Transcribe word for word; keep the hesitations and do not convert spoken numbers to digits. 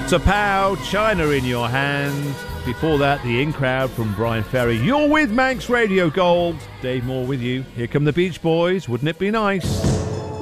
Doctor Pow, China in Your Hand. Before that, the In Crowd from Brian Ferry. You're with Manx Radio Gold. Dave Moore with you. Here come the Beach Boys. Wouldn't it be nice?